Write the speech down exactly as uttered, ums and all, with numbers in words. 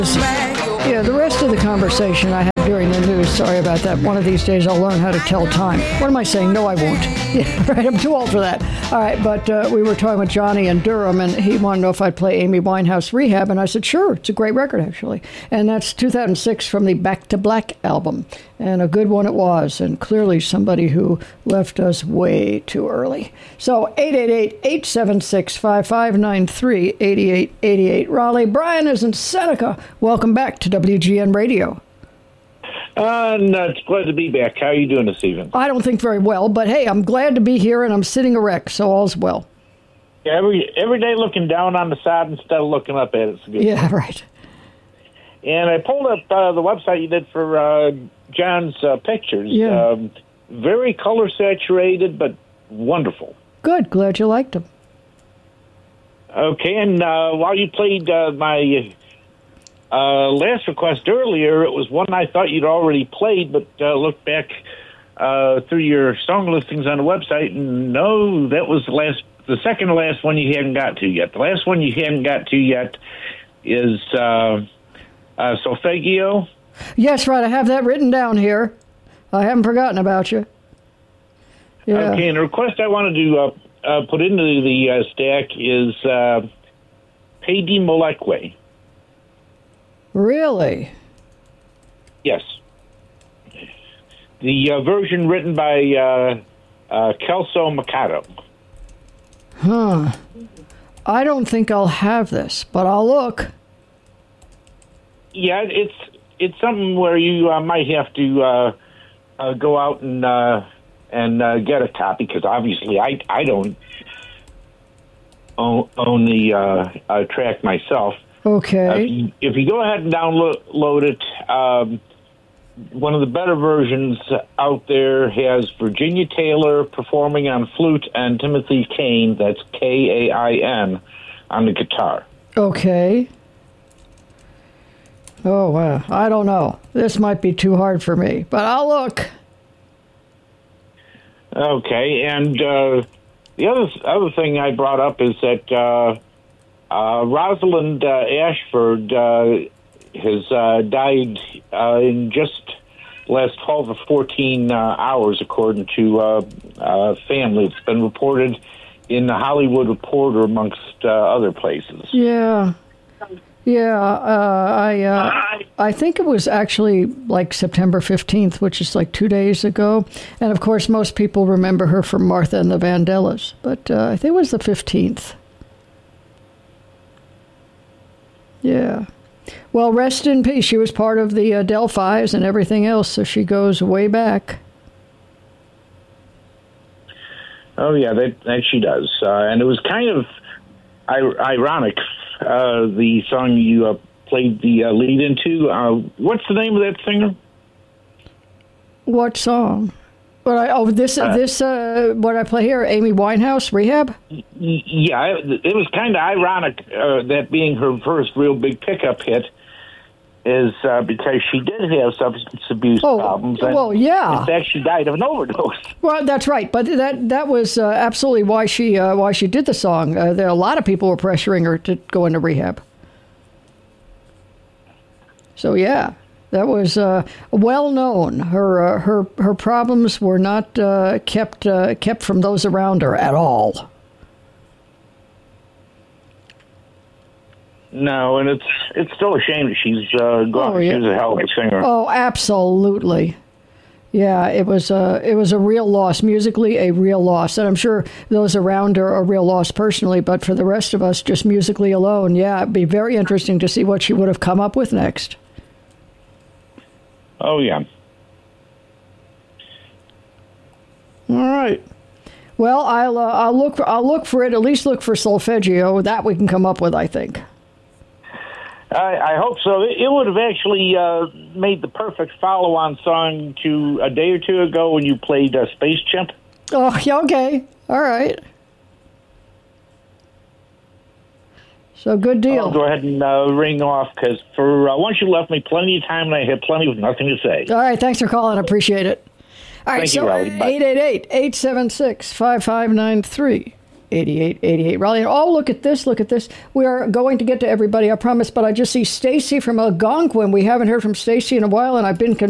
Yeah, the rest of the conversation I had during the news, sorry about that. One of these days I'll learn how to tell time. What am I saying? No, I won't. Yeah, right, I'm too old for that. All right, but uh, we were talking with Johnny in Durham, and he wanted to know if I'd play Amy Winehouse Rehab, and I said, sure, it's a great record, actually. And that's two thousand six from the Back to Black album, and a good one it was, and clearly somebody who left us way too early. So eight eight eight, eight seven six, five five nine three, eight eight eight eight. Raleigh, Brian is in Seneca. Welcome back to W G N Radio. Uh, no, it's glad to be back. How are you doing this evening? I don't think very well, but hey, I'm glad to be here, and I'm sitting erect, so all's well. Yeah, every every day looking down on the side instead of looking up at it. It's a good yeah, thing. Right. And I pulled up uh, the website you did for uh, John's uh, pictures. Yeah. Um, very color saturated, but wonderful. Good. Glad you liked them. Okay, and uh, while you played uh, my uh, last request earlier, it was one I thought you'd already played, but uh, looked back uh, through your song listings on the website, and no, that was the last, the second to last one you hadn't got to yet. The last one you hadn't got to yet is uh, uh, Solfeggio. Yes, right. I have that written down here. I haven't forgotten about you. Yeah. Okay, and the request I wanted to uh, uh, put into the uh, stack is uh, Pay di Moleque. Really? Yes. The uh, version written by uh, uh, Kelso Mikado. Huh. I don't think I'll have this, but I'll look. Yeah, it's it's something where you uh, might have to uh, uh, go out and uh, and uh, get a copy, because obviously I I don't own, own the uh, uh, track myself. Okay. Uh, if, you, if you go ahead and download it, um, one of the better versions out there has Virginia Taylor performing on flute and Timothy Kain, that's K A I N, on the guitar. Okay. Oh, wow. I don't know. This might be too hard for me, but I'll look. Okay, and uh, the other other thing I brought up is that uh, uh, Rosalind uh, Ashford uh, has uh, died uh, in just last twelve or fourteen uh, hours, according to uh, uh, family. It's been reported in the Hollywood Reporter, amongst uh, other places. Yeah. Yeah, uh, I uh, I think it was actually like September fifteenth, which is like two days ago. And, of course, most people remember her from Martha and the Vandellas. But uh, I think it was the fifteenth. Yeah. Well, rest in peace. She was part of the uh, Delphis and everything else, so she goes way back. Oh, yeah, that, that she does. Uh, and it was kind of I- ironic. Uh, the song you uh, played the uh, lead into. Uh, what's the name of that singer? What song? What I oh this uh, this uh, what I play here, Amy Winehouse Rehab. Y- yeah, it, it was kind of ironic uh, that being her first real big pickup hit is uh, because she did have substance abuse oh, problems. And well, yeah. In fact, she died of an overdose. Well, that's right, but that that was uh, absolutely why she uh, why she did the song. Uh, there a lot of people were pressuring her to go into rehab. So yeah, that was uh, well known. Her uh, her her problems were not uh, kept uh, kept from those around her at all. No, and it's it's still a shame that she's uh, gone. Oh, yeah. She's a hell of a singer. Oh, absolutely. Yeah, it was a it was a real loss, musically a real loss, and I'm sure those around her are a real loss personally. But for the rest of us, just musically alone, yeah, it'd be very interesting to see what she would have come up with next. Oh yeah. All right. Well, I'll uh, I'll look for, I'll look for it. At least look for Solfeggio. That we can come up with, I think. I, I hope so. It, it would have actually uh, made the perfect follow-on song to a day or two ago when you played uh, Space Chimp. Oh, yeah, okay. All right. So, good deal. I'll go ahead and uh, ring off, because for uh, once you left me plenty of time and I had plenty of nothing to say. All right, thanks for calling. I appreciate it. All right, Thank so you, Rowdy. Bye. eight eight eight, eight seven six, five five nine three. eighty-eight eighty-eight. Raleigh. Oh, look at this. Look at this. We are going to get to everybody, I promise, but I just see Stacy from Algonquin. We haven't heard from Stacy in a while, and I've been